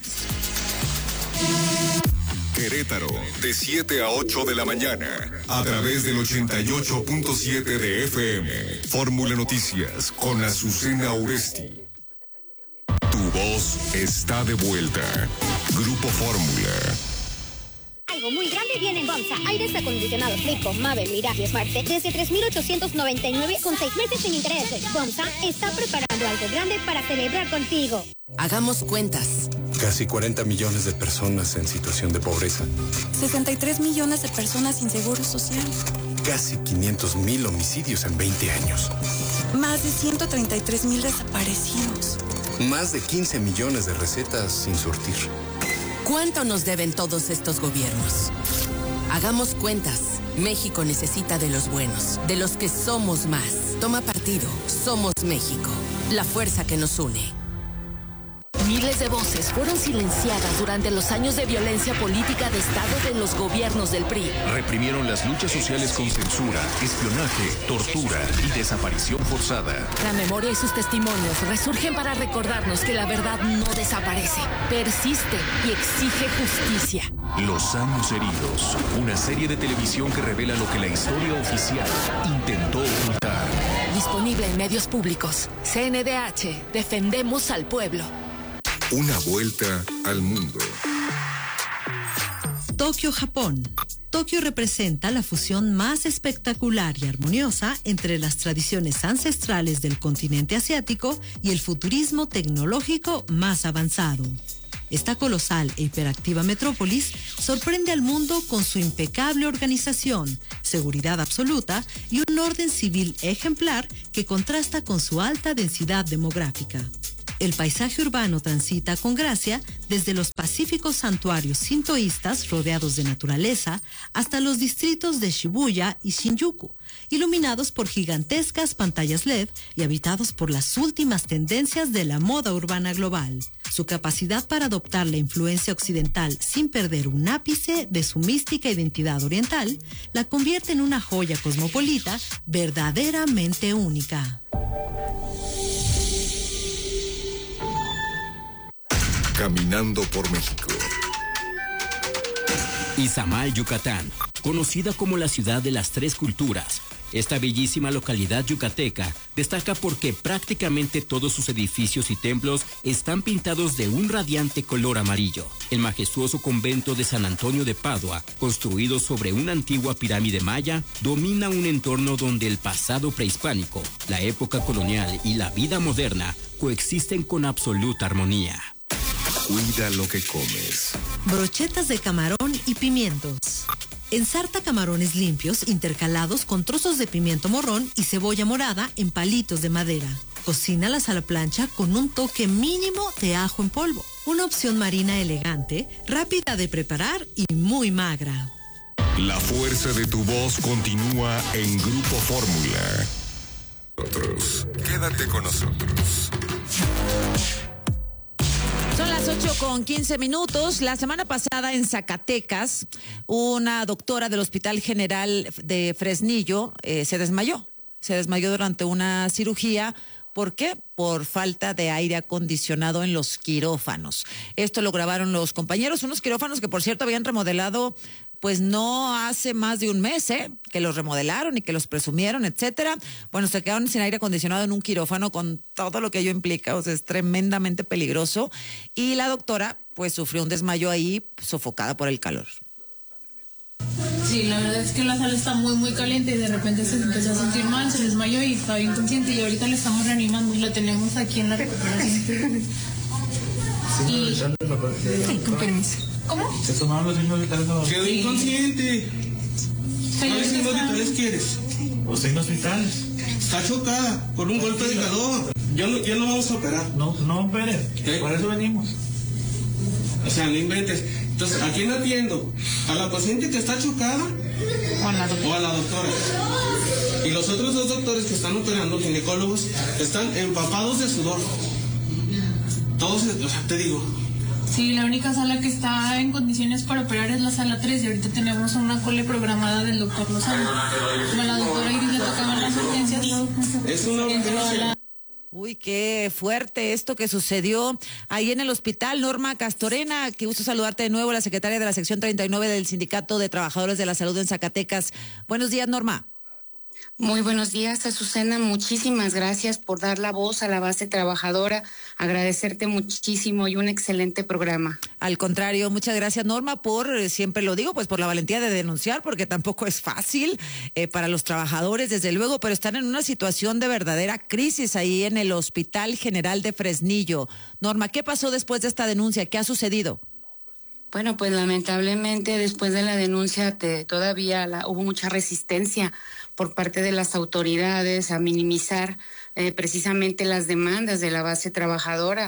Querétaro, de 7 a 8 de la mañana, a través del 88.7 de FM. Fórmula Noticias con Azucena Uresti. Tu voz está de vuelta. Grupo Fórmula. Algo muy grande viene en Bomsa. Aires acondicionados Rico, Mave, Mirage y Smart desde 3,899 con 6 meses sin intereses. Bomsa está preparando algo grande para celebrar contigo. Hagamos cuentas. Casi 40 millones de personas en situación de pobreza. 63 millones de personas sin seguro social. Casi 500,000 homicidios en 20 años. Más de 133,000 desaparecidos. Más de 15 millones de recetas sin surtir. ¿Cuánto nos deben todos estos gobiernos? Hagamos cuentas. México necesita de los buenos, de los que somos más. Toma partido. Somos México. La fuerza que nos une. Miles de voces fueron silenciadas durante los años de violencia política de Estado de los gobiernos del PRI. Reprimieron las luchas sociales con censura, espionaje, tortura y desaparición forzada. La memoria y sus testimonios resurgen para recordarnos que la verdad no desaparece, persiste y exige justicia. Los años heridos, una serie de televisión que revela lo que la historia oficial intentó ocultar. Disponible en medios públicos. CNDH, defendemos al pueblo. Una vuelta al mundo. Tokio, Japón. Tokio representa la fusión más espectacular y armoniosa entre las tradiciones ancestrales del continente asiático y el futurismo tecnológico más avanzado. Esta colosal e hiperactiva metrópolis sorprende al mundo con su impecable organización, seguridad absoluta y un orden civil ejemplar que contrasta con su alta densidad demográfica. El paisaje urbano transita con gracia desde los pacíficos santuarios sintoístas rodeados de naturaleza hasta los distritos de Shibuya y Shinjuku, iluminados por gigantescas pantallas LED y habitados por las últimas tendencias de la moda urbana global. Su capacidad para adoptar la influencia occidental sin perder un ápice de su mística identidad oriental la convierte en una joya cosmopolita verdaderamente única. Caminando por México. Izamal, Yucatán, conocida como la ciudad de las tres culturas. Esta bellísima localidad yucateca destaca porque prácticamente todos sus edificios y templos están pintados de un radiante color amarillo. El majestuoso convento de San Antonio de Padua, construido sobre una antigua pirámide maya, domina un entorno donde el pasado prehispánico, la época colonial y la vida moderna coexisten con absoluta armonía. Cuida lo que comes. Brochetas de camarón y pimientos. Ensarta camarones limpios intercalados con trozos de pimiento morrón y cebolla morada en palitos de madera. Cocínalas a la plancha con un toque mínimo de ajo en polvo. Una opción marina elegante, rápida de preparar y muy magra. La fuerza de tu voz continúa en Grupo Fórmula. Quédate con nosotros. Son las 8:15. La semana pasada en Zacatecas, una doctora del Hospital General de Fresnillo se desmayó. Se desmayó durante una cirugía. ¿Por qué? Por falta de aire acondicionado en los quirófanos. Esto lo grabaron los compañeros, unos quirófanos que, por cierto, habían remodelado pues no hace más de un mes, que los remodelaron y que los presumieron, etcétera. Bueno, se quedaron sin aire acondicionado en un quirófano con todo lo que ello implica, o sea, es tremendamente peligroso. Y la doctora, pues, sufrió un desmayo ahí, sofocada por el calor. Sí, la verdad es que la sala está muy, muy caliente y de repente se empezó a sentir mal, se desmayó y estaba inconsciente y ahorita le estamos reanimando y la tenemos aquí en la recuperación. Sí, con permiso. ¿Cómo? Se tomaron los niños vitales. Quedó inconsciente. ¿Cuáles signos vitales quieres? Los signos vitales. Está chocada por un golpe de calor. Ya no vamos a operar. No opere. Por eso venimos. O sea, no inventes. Entonces, ¿a quién atiendo? ¿A la paciente que está chocada? ¿O a la doctora? Y los otros dos doctores que están operando, ginecólogos, están empapados de sudor. Todos, o sea, te digo. Sí, la única sala que está en condiciones para operar es la sala 3 y ahorita tenemos una cole programada del doctor Lozano. Como a la doctora Iris le tocaban las urgencias, es una urgencia. Uy, qué fuerte esto que sucedió ahí en el hospital. Norma Castorena, qué gusto saludarte de nuevo, la secretaria de la sección 39 del Sindicato de Trabajadores de la Salud en Zacatecas. Buenos días, Norma. Muy buenos días, Azucena. Muchísimas gracias por dar la voz a la base trabajadora. Agradecerte muchísimo y un excelente programa. Al contrario, muchas gracias, Norma, por, siempre lo digo, pues por la valentía de denunciar, porque tampoco es fácil para los trabajadores, desde luego, pero están en una situación de verdadera crisis ahí en el Hospital General de Fresnillo. Norma, ¿qué pasó después de esta denuncia? ¿Qué ha sucedido? Bueno, pues lamentablemente después de la denuncia todavía hubo mucha resistencia por parte de las autoridades a minimizar precisamente las demandas de la base trabajadora.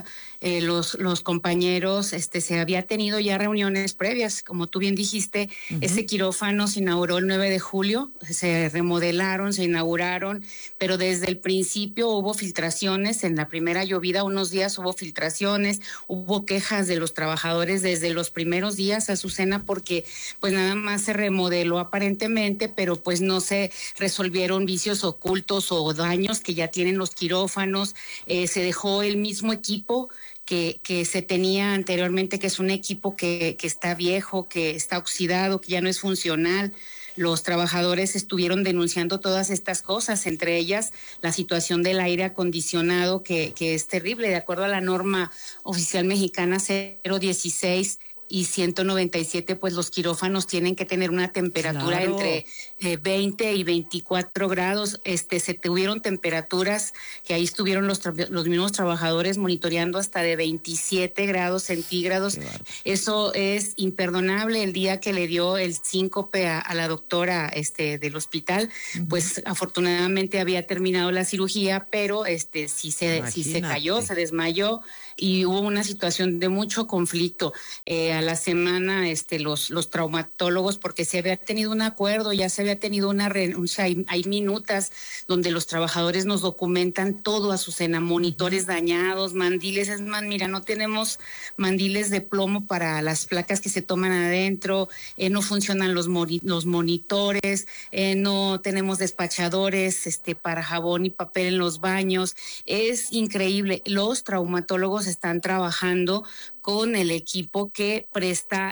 los compañeros, se había tenido ya reuniones previas, como tú bien dijiste, ese quirófano se inauguró el 9 de julio, se remodelaron, se inauguraron, pero desde el principio hubo filtraciones, en la primera llovida unos días hubo filtraciones, hubo quejas de los trabajadores desde los primeros días, Azucena, porque pues nada más se remodeló aparentemente, pero pues no se resolvieron vicios ocultos o daños que ya tienen los quirófanos, se dejó el mismo equipo que se tenía anteriormente, que es un equipo que está viejo, que está oxidado, que ya no es funcional. Los trabajadores estuvieron denunciando todas estas cosas, entre ellas la situación del aire acondicionado, que es terrible. De acuerdo a la norma oficial mexicana 016 y 197, pues los quirófanos tienen que tener una temperatura entre 20 y 24 grados. Se tuvieron temperaturas que ahí estuvieron los mismos trabajadores monitoreando hasta de 27 grados centígrados. Eso es imperdonable. El día que le dio el síncope a la doctora del hospital, pues afortunadamente había terminado la cirugía, pero sí se cayó, se desmayó. Y hubo una situación de mucho conflicto. A la semana los traumatólogos, porque se había tenido un acuerdo, ya se había tenido una renuncia, hay minutas donde los trabajadores nos documentan todo, Azucena, monitores dañados, mandiles, es más, mira, no tenemos mandiles de plomo para las placas que se toman adentro, no funcionan los monitores, no tenemos despachadores para jabón y papel en los baños. Es increíble. Los traumatólogos están trabajando con el equipo que presta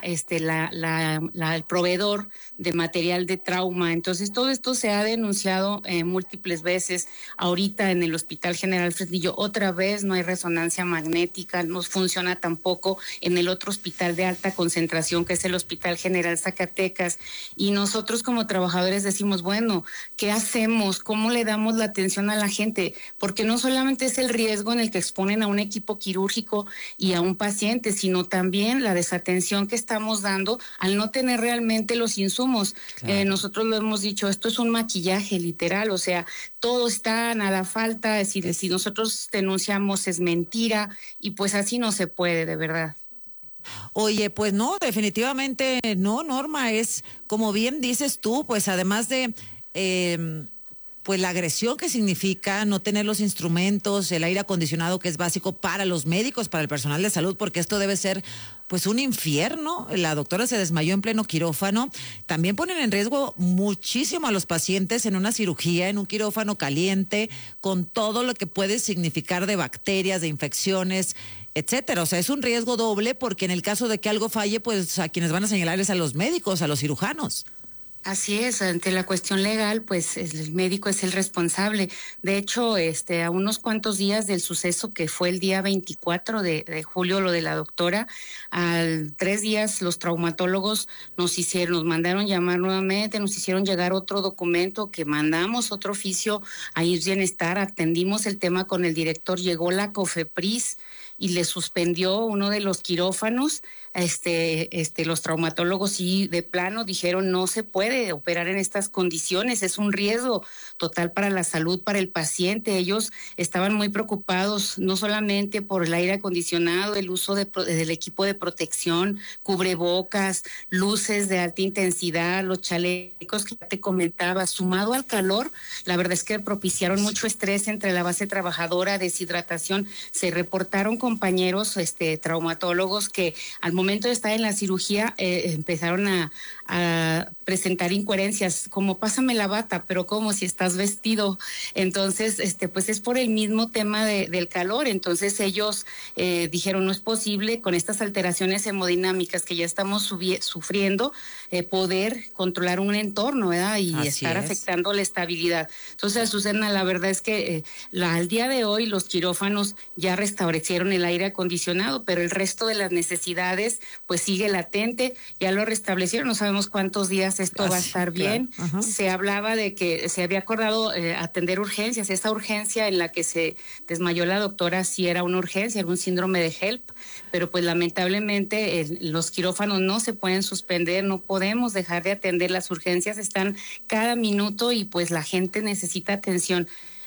el proveedor de material de trauma. Entonces, todo esto se ha denunciado múltiples veces. Ahorita en el Hospital General Fresnillo, otra vez no hay resonancia magnética, no funciona tampoco en el otro hospital de alta concentración, que es el Hospital General Zacatecas. Y nosotros como trabajadores decimos, bueno, ¿qué hacemos? ¿Cómo le damos la atención a la gente? Porque no solamente es el riesgo en el que exponen a un equipo quirúrgico y a un paciente, sino también la desatención que estamos dando al no tener realmente los insumos. Claro. Nosotros lo hemos dicho, esto es un maquillaje literal, o sea, todo está, nada falta, es decir, si nosotros denunciamos es mentira y pues así no se puede, de verdad. Oye, pues no, definitivamente no, Norma, es como bien dices tú, pues además de pues la agresión que significa no tener los instrumentos, el aire acondicionado que es básico para los médicos, para el personal de salud, porque esto debe ser pues un infierno. La doctora se desmayó en pleno quirófano. También ponen en riesgo muchísimo a los pacientes en una cirugía, en un quirófano caliente, con todo lo que puede significar de bacterias, de infecciones, etcétera. O sea, es un riesgo doble porque en el caso de que algo falle, pues a quienes van a señalar es a los médicos, a los cirujanos. Así es, ante la cuestión legal, pues el médico es el responsable. De hecho, a unos cuantos días del suceso que fue el día 24 de julio, lo de la doctora, al 3 días los traumatólogos nos mandaron llamar nuevamente, nos hicieron llegar otro documento que mandamos otro oficio a IMSS Bienestar, atendimos el tema con el director, llegó la COFEPRIS y le suspendió uno de los quirófanos. Los traumatólogos sí de plano dijeron no se puede operar en estas condiciones, es un riesgo total para la salud, para el paciente. Ellos estaban muy preocupados no solamente por el aire acondicionado, el uso del equipo de protección, cubrebocas, luces de alta intensidad, los chalecos que te comentaba, sumado al calor, la verdad es que propiciaron mucho estrés entre la base trabajadora, deshidratación. Se reportaron compañeros traumatólogos que al momento de estar en la cirugía empezaron a presentar incoherencias, como pásame la bata, pero como si estás vestido. Entonces, pues es por el mismo tema del calor. Entonces ellos dijeron, no es posible con estas alteraciones hemodinámicas que ya estamos sufriendo, poder controlar un entorno, ¿verdad? Y estar afectando la estabilidad. Entonces, Azucena, la verdad es que al día de hoy los quirófanos ya restablecieron el aire acondicionado, pero el resto de las necesidades pues sigue latente, ya lo restablecieron, no sabemos cuántos días esto va a estar bien. Se hablaba de que se había acordado atender urgencias, esa urgencia en la que se desmayó la doctora sí era una urgencia, era un síndrome de HELP, pero pues lamentablemente los quirófanos no se pueden suspender, no podemos dejar de atender, las urgencias están cada minuto y pues la gente necesita atención.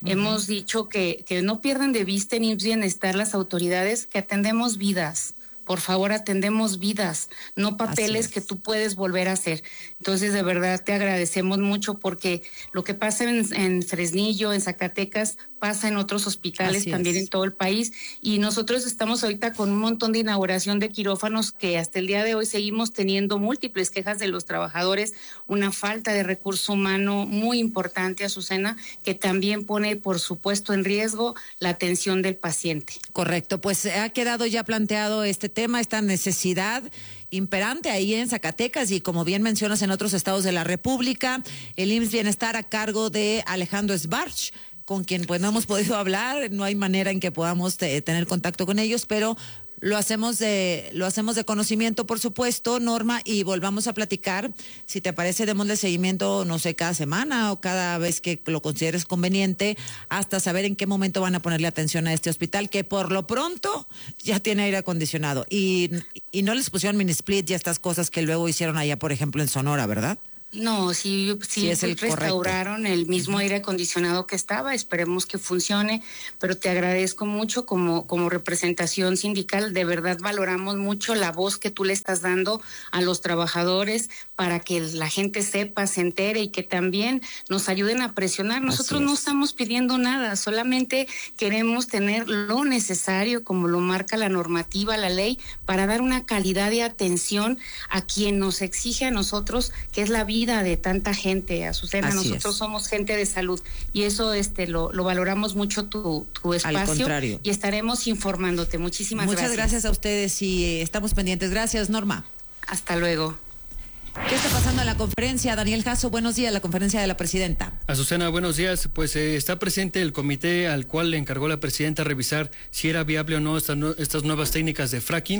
Hemos dicho que no pierdan de vista en IMSS Bienestar las autoridades, que atendemos vidas. Por favor, atendemos vidas, no papeles que tú puedes volver a hacer. Entonces, de verdad, te agradecemos mucho porque lo que pasa en Fresnillo, en Zacatecas, pasa en otros hospitales también en todo el país. Y nosotros estamos ahorita con un montón de inauguración de quirófanos que hasta el día de hoy seguimos teniendo múltiples quejas de los trabajadores, una falta de recurso humano muy importante, Azucena, que también pone, por supuesto, en riesgo la atención del paciente. Correcto, pues ha quedado ya planteado este tema, esta necesidad imperante ahí en Zacatecas y como bien mencionas en otros estados de la República, el IMSS Bienestar a cargo de Alejandro Sbarch, con quien pues no hemos podido hablar, no hay manera en que podamos tener contacto con ellos, pero lo hacemos de conocimiento, por supuesto, Norma, y volvamos a platicar. Si te parece, démosle seguimiento, no sé, cada semana o cada vez que lo consideres conveniente, hasta saber en qué momento van a ponerle atención a este hospital, que por lo pronto ya tiene aire acondicionado. Y no les pusieron mini split y estas cosas que luego hicieron allá, por ejemplo, en Sonora, ¿verdad? No, sí es restauraron correcto. El mismo aire acondicionado que estaba, esperemos que funcione, pero te agradezco mucho como representación sindical, de verdad valoramos mucho la voz que tú le estás dando a los trabajadores para que la gente sepa, se entere y que también nos ayuden a presionar. Nosotros no estamos pidiendo nada, solamente queremos tener lo necesario, como lo marca la normativa, la ley, para dar una calidad de atención a quien nos exige a nosotros, que es la vida de tanta gente, Azucena. Nosotros somos gente de salud y eso lo valoramos mucho tu espacio. Al contrario. Y estaremos informándote. Muchísimas gracias. Muchas gracias a ustedes y estamos pendientes. Gracias, Norma. Hasta luego. ¿Qué está pasando en la conferencia? Daniel Jasso, buenos días, la conferencia de la presidenta. Azucena, buenos días. Pues está presente el comité al cual le encargó la presidenta revisar si era viable o no estas nuevas técnicas de fracking,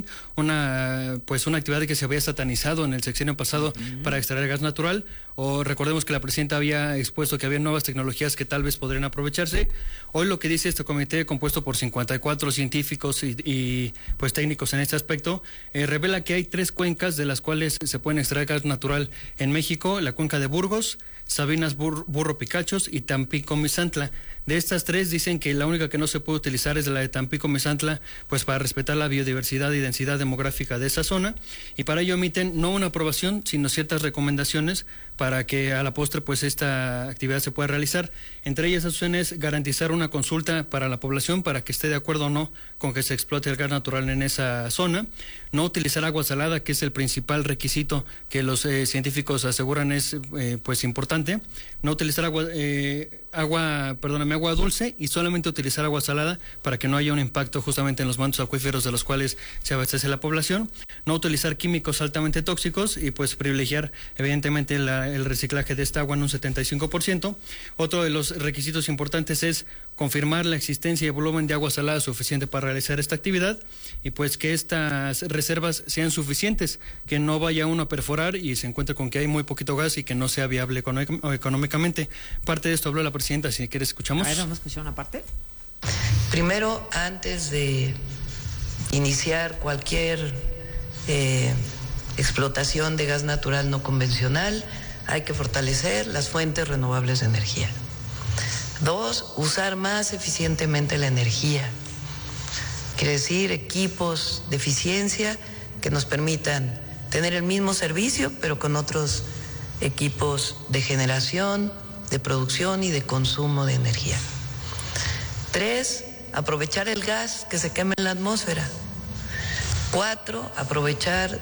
una actividad que se había satanizado en el sexenio pasado para extraer gas natural. O recordemos que la presidenta había expuesto que había nuevas tecnologías que tal vez podrían aprovecharse. Hoy lo que dice este comité, compuesto por 54 científicos y pues técnicos en este aspecto, revela que hay 3 cuencas de las cuales se pueden extraer gas natural en México: la cuenca de Burgos, Sabinas Burro Picachos y Tampico Misantla. De estas 3 dicen que la única que no se puede utilizar es la de Tampico Misantla, pues para respetar la biodiversidad y densidad demográfica de esa zona, y para ello emiten no una aprobación, sino ciertas recomendaciones para que a la postre pues esta actividad se pueda realizar. Entre ellas es garantizar una consulta para la población para que esté de acuerdo o no con que se explote el gas natural en esa zona, no utilizar agua salada, que es el principal requisito que los científicos aseguran es pues importante, no utilizar agua dulce y solamente utilizar agua salada para que no haya un impacto justamente en los mantos acuíferos de los cuales se abastece la población, no utilizar químicos altamente tóxicos y pues privilegiar evidentemente el reciclaje de esta agua en un 75%. Otro de los requisitos importantes es confirmar la existencia y volumen de agua salada suficiente para realizar esta actividad y pues que estas reservas sean suficientes, que no vaya uno a perforar y se encuentre con que hay muy poquito gas y que no sea viable económicamente. Parte de esto habló la presidenta, si quieres escuchamos. A ver, vamos a escuchar una parte. Primero, antes de iniciar cualquier explotación de gas natural no convencional, hay que fortalecer las fuentes renovables de energía. 2, usar más eficientemente la energía. Quiere decir equipos de eficiencia que nos permitan tener el mismo servicio, pero con otros equipos de generación, de producción y de consumo de energía. 3, aprovechar el gas que se quema en la atmósfera. 4, aprovechar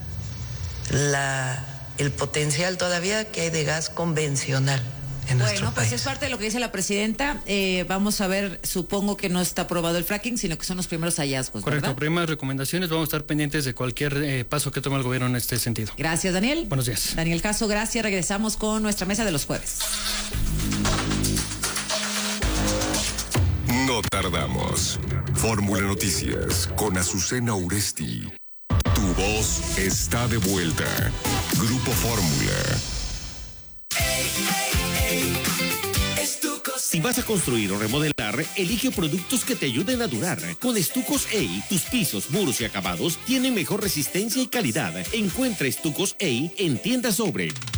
el potencial todavía que hay de gas convencional en nuestro país. Pues es parte de lo que dice la presidenta. Vamos a ver, supongo que no está aprobado el fracking, sino que son los primeros hallazgos. Correcto, ¿verdad? primeras recomendaciones, vamos a estar pendientes de cualquier paso que tome el gobierno en este sentido. Gracias, Daniel. Buenos días. Daniel Jasso, gracias. Regresamos con nuestra mesa de los jueves. No tardamos. Fórmula Noticias con Azucena Uresti. Tu voz está de vuelta. Grupo Fórmula. Si vas a construir o remodelar, elige productos que te ayuden a durar. Con Estucos EI, tus pisos, muros y acabados tienen mejor resistencia y calidad. Encuentra Estucos EI en Tiendas Sobre.